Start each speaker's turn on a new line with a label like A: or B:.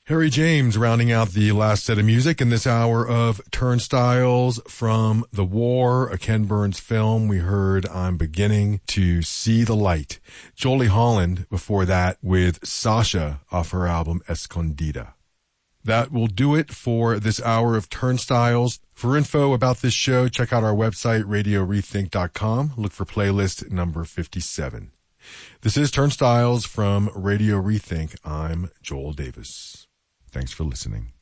A: Harry James rounding out the last set of music in this hour of Turnstiles from The War, a Ken Burns film. We heard I'm Beginning to See the Light. Jolie Holland before that with Sasha off her album Escondida. That will do it for this hour of Turnstiles. For info about this show, check out our website, radiorethink.com. Look for playlist number 57. This is Turnstiles from Radio Rethink. I'm Joel Davis. Thanks for listening.